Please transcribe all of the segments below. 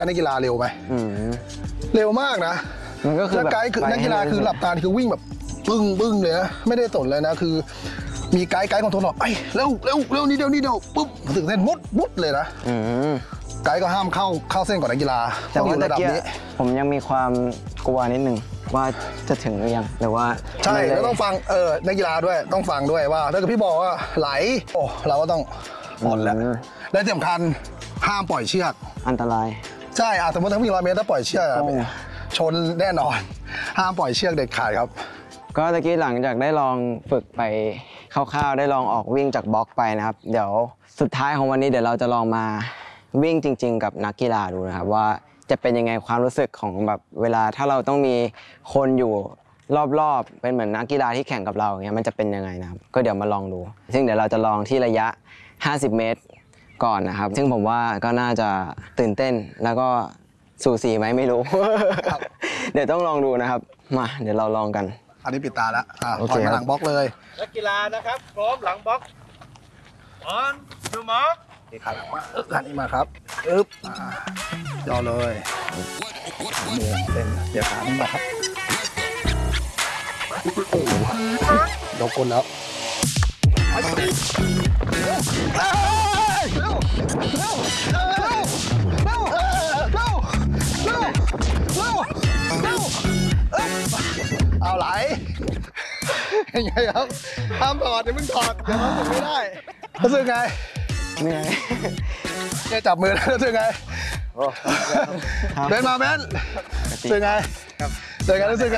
นักกีฬาเร็วไหมเร็วมากนะมันก็คือแบบนักกีฬาคือหลับตาคือวิ่งแบบบึ้งเลยนะไม่ได้สนเลยนะคือมีไกด์คอนโทรลบอกไอ้เร็วนิดเดียวปุ๊บถึงเส้นมุดเลยนะไกด์ก็ห้ามเข้าเส้นก่อนนักกีฬาแต่ว่าระดับนี้ผมยังมีความกลัวนิดนึงว่าจะถึงหรือยังหรือว่าใช่แล้วต้องฟังนักกีฬาด้วยต้องฟังด้วยว่าถ้าเกิดพี่บอกว่าไหลโอ้เราก็ต้องหมดแล้วและที่สำคัญห้ามปล่อยเชือกอันตรายใช่สมมติถ้าวิ่ง100 เมตรถ้าปล่อยเชือกชนแน่นอนห้ามปล่อยเชือกเด็ดขาดครับก็ตะกี้หลังจากได้ลองฝึกไปคร่าวๆได้ลองออกวิ่งจากบล็อกไปนะครับเดี๋ยวสุดท้ายของวันนี้เดี๋ยวเราจะลองมาวิ่งจริงๆกับนักกีฬาดูนะครับว่าจะเป็นยังไงความรู้สึกของแบบเวลาถ้าเราต้องมีคนอยู่รอบๆเป็นเหมือนนักกีฬาที่แข่งกับเราอย่างเงี้ยมันจะเป็นยังไงนะครับก็เดี๋ยวมาลองดูซึ่งเดี๋ยวเราจะลองที่ระยะ50 เมตรก่อนนะครับซึ่งผมว่าก็น่าจะตื่นเต้นแล้วก็สูสีไหมไม่รู้ เดี๋ยวต้องลองดูนะครับมาเดี๋ยวเราลองกันอันนี้ปิดตาแล้วถอยมาหลังบล็อกเลยนักกีฬานะครับพร้อมหลังบล็อกดูมาร์คนี่ครับอันนี้มาครับย่อเลยมือเต้นเดี๋ยวขานี่มาครับยกก้นแล้วเอาไหลยังไงครับห้ามถอดเดี๋ยวมึงถอดเดี๋ยวมันถึงไม่ได้รู้สึกไงเหนื่อยแค่จับมือแล้วรู้สึกไงเดินมาแมนรู้สึกไงรู้สึกไง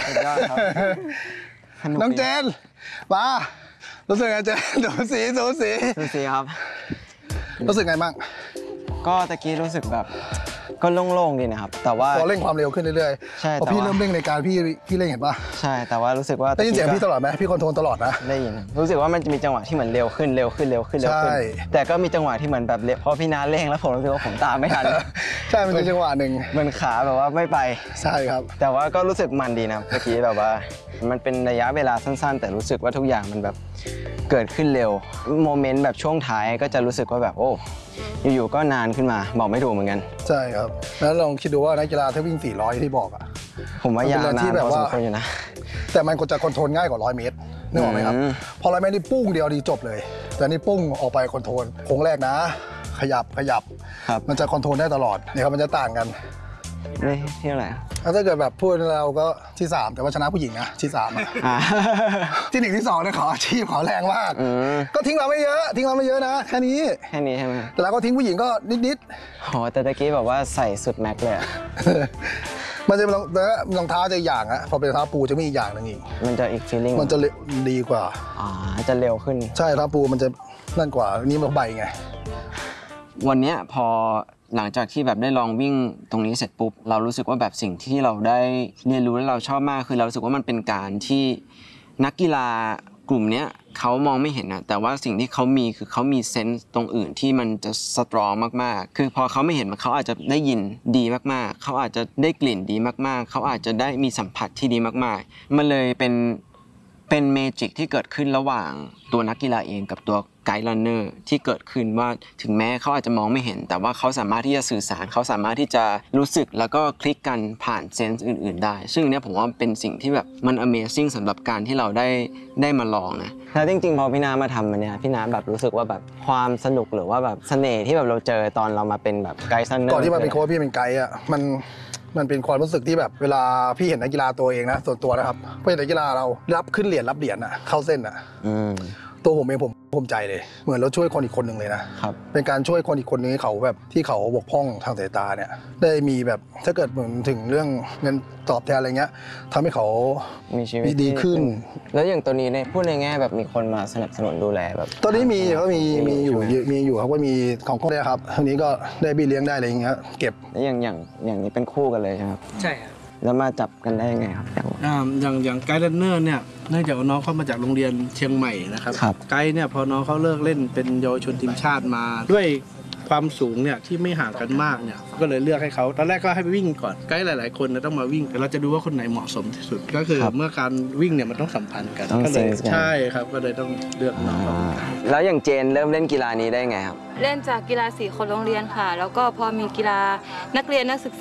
น้องเจนมารู้สึกไงเจนดูสีครับรู้สึกไงบ้างก็ตะกี้รู้สึกแบบก็โล่งๆดีนะครับแต่ว่าพอเร่งความเร็วขึ้นเรื่อยๆใช่พอพี่เริ่มเร่งในการพี่เร่งเห็นป่ะใช่แต่ว่ารู้สึกว่าได้ยินเสียงพี่ตลอดไหมพี่คอนโทรลตลอดนะได้ยินรู้สึกว่ามันจะมีจังหวะที่เหมือนเร็วขึ้นใช่แต่ก็มีจังหวะที่เหมือนแบบพอพี่นาเร่งแล้วผมรู้สึกว่าผมตามไม่ทันใช่มันเป็นจังหวะหนึ่งมันขาแบบว่าไม่ไปใช่ครับแต่ว่าก็รู้สึกมันดีนะเมื่อกี้แบบว่ามันเป็นระยะเวลาสั้นๆแต่รู้สึกว่าทุกอย่างมันแบบเกิดขึ้นเร็วโมเมนต์แบบช่วงท้ายก็จะรู้สึกว่าแบบโอ้อยู่ๆก็นานขึ้นมาบอกไม่ถูกเหมือนกันใช่ครับแล้วลองคิดดูว่านักกีฬาถ้าวิ่ง400ที่บอกอ่ะผมว่ายาวนานพอสมควรอยู่นะแต่มันจะคอนโทรลง่ายกว่า100 เมตรนึกออกไหมครับพอ100 เมตรนี่ปุ้งเดียวดีจบเลยแต่นี่ปุ้งออกไปคอนโทรลโค้งแรกนะขยับมันจะคอนโทรลได้ตลอดเนี่ยครับมันจะต่างกันที่เท่าไหร่ถ้าเกิดแบบพูดเราก็ที่3แต่ว่าชนะผู้หญิงนะที่3ที่1ที่2เนี่ยขออาชีพขอแรงมากก็ทิ้งเราไม่เยอะนะแค่นี้ใช่ไหมแต่เราก็ทิ้งผู้หญิงก็นิดโหแต่ตะกี้แบบว่าใส่สุดแม็กเลยมันจะเป็นรองเท้าจะอย่างอะพอเป็นรองเท้าปูจะมีอีกอย่างนึงอีกมันจะอีกฟีลลิ่งมันจะดีกว่าจะเร็วขึ้นใช่รองเท้าปูมันจะนั่นกว่านี้มันใบไงวันนี้พอหลังจากที่แบบได้ลองวิ่งตรงนี้เสร็จปุ๊บเรารู้สึกว่าแบบสิ่งที่เราได้เรียนรู้และเราชอบมากคือเรารู้สึกว่ามันเป็นการที่นักกีฬากลุ่มนี้เขามองไม่เห็นนะแต่ว่าสิ่งที่เขามีคือเขามีเซนส์ตรงอื่นที่มันจะสตรองมากๆคือพอเขาไม่เห็นเขาอาจจะได้ยินดีมากๆเขาอาจจะได้กลิ่นดีมากๆเขาอาจจะได้มีสัมผัสที่ดีมากๆมันเลยเป็นเมจิกที่เกิดขึ้นระหว่างตัวนักกีฬาเองกับตัวไกด์รันเนอร์ที่เกิดขึ้นว่าถึงแม้เขาอาจจะมองไม่เห็นแต่ว่าเขาสามารถที่จะสื่อสารเขาสามารถที่จะรู้สึกแล้วก็คลิกกันผ่านเซนส์อื่นๆได้ซึ่งเนี่ยผมว่าเป็นสิ่งที่แบบมัน Amazing สำหรับการที่เราได้มาลองนะแล้วจริงๆพอพี่น้ามาทำมันเนี่ยพี่น้าแบบรู้สึกว่าแบบความสนุกหรือว่าแบบเสน่ห์ที่แบบเราเจอตอนเรามาเป็นแบบไกด์รันเนอร์ก่อนที่มาเป็นโค้ชพี่เป็นไกด์อ่ะมันเป็นความรู้สึกที่แบบเวลาพี่เห็นนักกีฬาตัวเองนะส่วนตัวนะครับเพื่อนนักกีฬาเรารับขึ้นเหรียญรับเหรียญอ่ะเข้าเส้นอ่ะตัวผมเองผมภูมิใจเลยเหมือนเราช่วยคนอีกคนหนึ่งเลยนะครับเป็นการช่วยคนอีกคนนึงให้เขาแบบที่เขาบกพร่องทางสายตาเนี่ยได้มีแบบถ้าเกิดเหมือนถึงเรื่องเงินตอบแทนอะไรเงี้ยทำให้เขามีชีวิตดีขึ้นแล้วอย่างตัวนี้ในพูดในแง่แบบมีคนมาสนับสนุนดูแลแบบตอนนี้มีอยู่ครับว่ามีของก็ได้ครับทีนี้ก็ได้บี้เลี้ยงได้อะไรอย่างเงี้ยเก็บแล้วอย่างนี้เป็นคู่กันเลยใช่ไหมครับใช่ครับแล้วมาจับกันได้ยังไงครับอย่างไกด์รันเนอร์เนี่ยเนื่องจากน้องเขามาจากโรงเรียนเชียงใหม่นะครับไกด์เนี่ยพอน้องเขาเลิกเล่นเป็นเยาวชนทีมชาติมาด้วยความสูงเนี่ยที่ไม่ห่างกันมากเนี่ยก็เลยเลือกให้เขาตอนแรกก็ให้ไปวิ่งก่อนไกด์หลายๆคนต้องมาวิ่งแต่เราจะดูว่าคนไหนเหมาะสมที่สุดก็คือเมื่อการวิ่งเนี่ยมันต้องสัมพันธ์กันก็เลยใช่ครับก็เลยต้องเลือกน้องแล้วอย่างเจนเริ่มเล่นกีฬานี้ได้ไงครับเล่นจากกีฬา4 คนโรงเรียนค่ะแล้วก็พอมีกีฬานักเรียนนักศึก